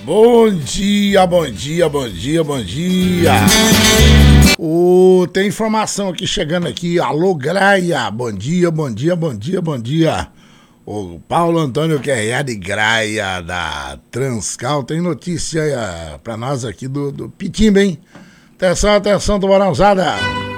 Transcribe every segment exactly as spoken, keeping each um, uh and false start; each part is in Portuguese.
Bom dia, bom dia, bom dia, bom dia. Oh, tem informação aqui chegando aqui. Alô, Graia. Bom dia, bom dia, bom dia, bom dia. O Paulo Antônio Querriá de Graia, da Transcal, tem notícia uh, pra nós aqui do, do Pitimba, hein? Atenção, atenção, tubarãozada.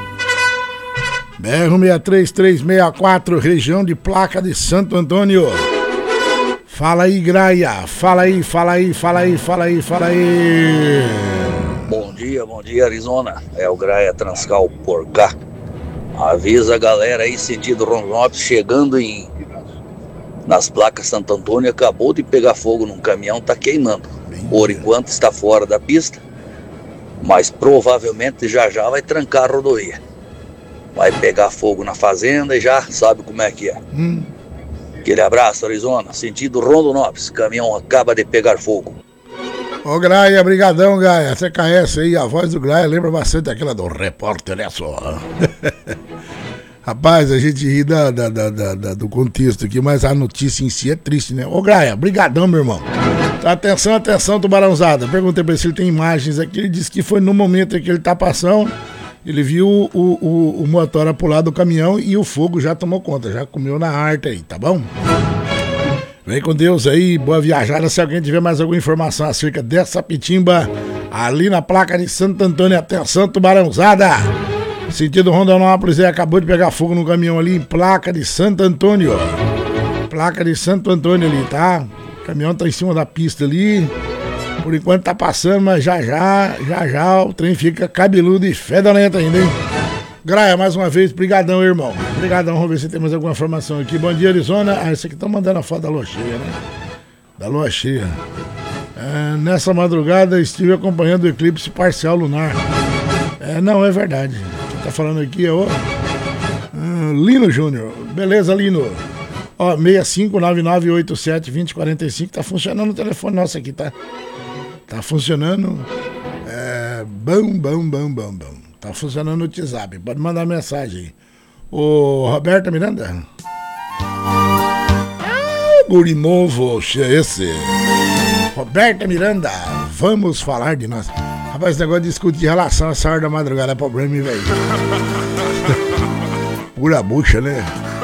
B R seis três três seis quatro, região de Placa de Santo Antônio. Fala aí, Graia. Fala aí, fala aí, fala aí, fala aí, fala aí. Bom dia, bom dia, Arizona. É o Graia Transcal por cá. Avisa a galera aí, sentido Rondonópolis, chegando em nas placas Santo Antônio, acabou de pegar fogo num caminhão, tá queimando. Por enquanto está fora da pista, mas provavelmente já já vai trancar a rodovia. Vai pegar fogo na fazenda e já sabe como é que é. Hum. Aquele abraço, Arizona, sentido Rondonópolis, caminhão acaba de pegar fogo. Ô Graia, brigadão, Graia, você conhece aí, a voz do Graia lembra bastante aquela do repórter, né só? Rapaz, a gente ri da, da, da, da, do contexto aqui, mas a notícia em si é triste, né? Ô Graia, brigadão, meu irmão. Atenção, atenção, tubarãozada. Perguntei pra ele se ele tem imagens aqui, ele disse que foi no momento em que ele tá passando, ele viu o, o, o motor pular do caminhão e o fogo já tomou conta, já comeu na arte aí, tá bom? Vem com Deus aí, boa viajada. Se alguém tiver mais alguma informação acerca dessa pitimba ali na placa de Santo Antônio, atenção, tubarãozada. Sentido Rondonópolis, aí acabou de pegar fogo no caminhão ali em placa de Santo Antônio. Placa de Santo Antônio ali, tá? O caminhão tá em cima da pista ali. Por enquanto tá passando, mas já já, já já o trem fica cabeludo e fedorento ainda, hein? Graia, mais uma vez, brigadão, irmão. Brigadão, vamos ver se tem mais alguma informação aqui. Bom dia, Arizona. Ah, esse aqui tá mandando a foto da lua cheia, né? Da lua cheia. É, nessa madrugada estive acompanhando o eclipse parcial lunar. É, não, é verdade. Quem tá falando aqui é o uh, Lino Júnior. Beleza, Lino? Ó, seis cinco nove nove oito sete dois zero quatro cinco. Tá funcionando o telefone nosso aqui, tá? Tá funcionando. É. Bom, bom, bom, bom, bom. Tá funcionando o WhatsApp. Pode mandar mensagem aí. Ô, Roberta Miranda. Ah, guri novo, esse. Roberta Miranda, vamos falar de nós. Rapaz, esse negócio de discutir relação essa hora da madrugada é problema, velho. Pura bucha, né?